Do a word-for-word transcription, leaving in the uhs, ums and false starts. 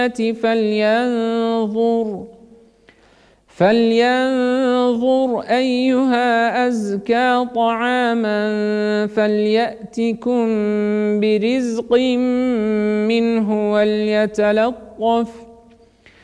فلينظر فلينظر أيها أزكى طعاما فليأتكم برزق منه وليتلطف